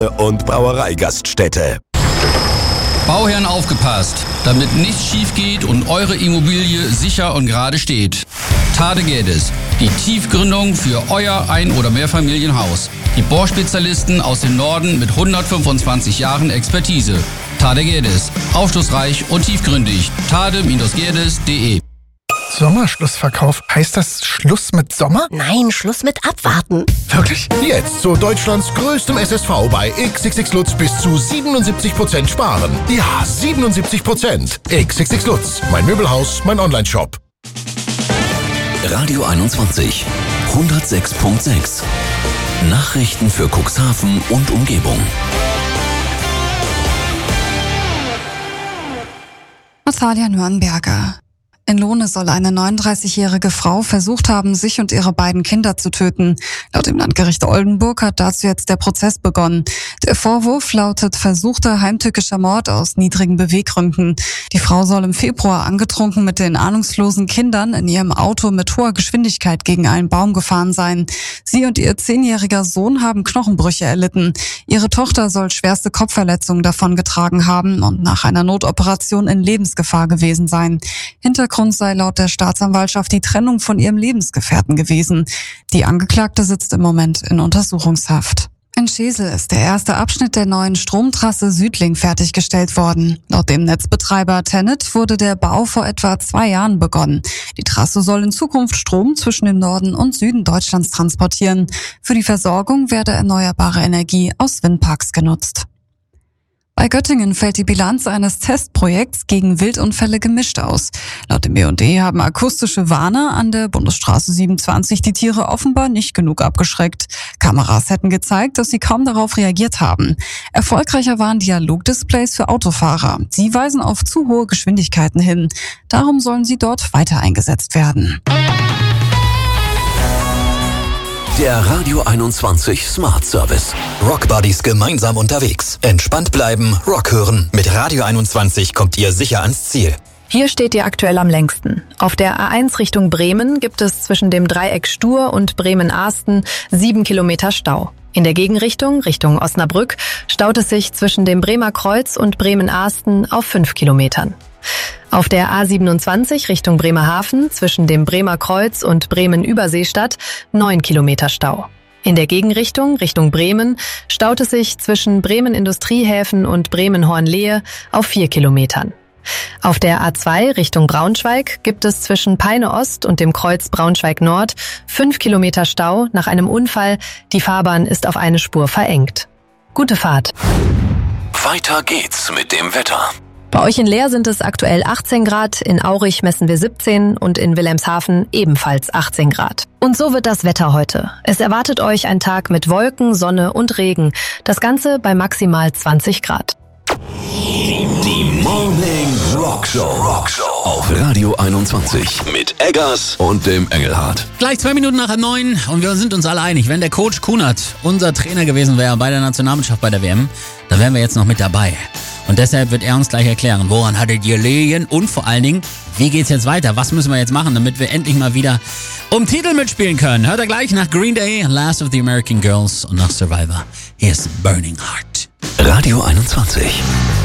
und Brauereigaststätte. Bauherren aufgepasst, damit nichts schief geht und eure Immobilie sicher und gerade steht. Tade Geddes, die Tiefgründung für euer Ein- oder Mehrfamilienhaus. Die Bohrspezialisten aus dem Norden mit 125 Jahren Expertise. Tade Geddes, aufschlussreich und tiefgründig. Tade-Geddes.de. Sommerschlussverkauf. Heißt das Schluss mit Sommer? Nein, Schluss mit Abwarten. Wirklich? Jetzt zu Deutschlands größtem SSV bei XXX Lutz bis zu 77% sparen. Ja, 77%. XXX Lutz. Mein Möbelhaus, mein Onlineshop. Radio 21, 106.6. Nachrichten für Cuxhaven und Umgebung. Natalia Nürnberger. In Lohne soll eine 39-jährige Frau versucht haben, sich und ihre beiden Kinder zu töten. Laut dem Landgericht Oldenburg hat dazu jetzt der Prozess begonnen. Der Vorwurf lautet versuchter heimtückischer Mord aus niedrigen Beweggründen. Die Frau soll im Februar angetrunken mit den ahnungslosen Kindern in ihrem Auto mit hoher Geschwindigkeit gegen einen Baum gefahren sein. Sie und ihr 10-jähriger Sohn haben Knochenbrüche erlitten. Ihre Tochter soll schwerste Kopfverletzungen davongetragen haben und nach einer Notoperation in Lebensgefahr gewesen sein. Hintergrund sei laut der Staatsanwaltschaft die Trennung von ihrem Lebensgefährten gewesen. Die Angeklagte sitzt im Moment in Untersuchungshaft. In Schesel ist der erste Abschnitt der neuen Stromtrasse Südling fertiggestellt worden. Laut dem Netzbetreiber TenneT wurde der Bau vor etwa 2 Jahren begonnen. Die Trasse soll in Zukunft Strom zwischen dem Norden und Süden Deutschlands transportieren. Für die Versorgung werde erneuerbare Energie aus Windparks genutzt. Bei Göttingen fällt die Bilanz eines Testprojekts gegen Wildunfälle gemischt aus. Laut dem BUND haben akustische Warner an der Bundesstraße 27 die Tiere offenbar nicht genug abgeschreckt. Kameras hätten gezeigt, dass sie kaum darauf reagiert haben. Erfolgreicher waren Dialogdisplays für Autofahrer. Sie weisen auf zu hohe Geschwindigkeiten hin. Darum sollen sie dort weiter eingesetzt werden. Der Radio 21 Smart Service. Rockbuddies gemeinsam unterwegs. Entspannt bleiben, Rock hören. Mit Radio 21 kommt ihr sicher ans Ziel. Hier steht ihr aktuell am längsten. Auf der A1 Richtung Bremen gibt es zwischen dem Dreieck Stur und Bremen-Ahsten 7 Kilometer Stau. In der Gegenrichtung, Richtung Osnabrück, staut es sich zwischen dem Bremer Kreuz und Bremen-Ahsten auf 5 Kilometern. Auf der A27 Richtung Bremerhaven zwischen dem Bremer Kreuz und Bremen-Überseestadt 9 Kilometer Stau. In der Gegenrichtung, Richtung Bremen, staut es sich zwischen Bremen-Industriehäfen und Bremen-Hornlehe auf 4 Kilometern. Auf der A2 Richtung Braunschweig gibt es zwischen Peine Ost und dem Kreuz Braunschweig Nord 5 Kilometer Stau nach einem Unfall. Die Fahrbahn ist auf eine Spur verengt. Gute Fahrt. Weiter geht's mit dem Wetter. Bei euch in Leer sind es aktuell 18 Grad, in Aurich messen wir 17 und in Wilhelmshaven ebenfalls 18 Grad. Und so wird das Wetter heute. Es erwartet euch ein Tag mit Wolken, Sonne und Regen. Das Ganze bei maximal 20 Grad. Die Morning Rock Show auf Radio 21 mit Eggers und dem Engelhardt. Gleich 2 Minuten nach 9 und wir sind uns alle einig, wenn der Coach Kunert unser Trainer gewesen wäre bei der Nationalmannschaft bei der WM, dann wären wir jetzt noch mit dabei. Und deshalb wird er uns gleich erklären, woran hattet ihr gelegen und vor allen Dingen, wie geht's jetzt weiter? Was müssen wir jetzt machen, damit wir endlich mal wieder um Titel mitspielen können? Hört ihr gleich nach Green Day, Last of the American Girls und nach Survivor. Hier ist Burning Heart. Radio 21.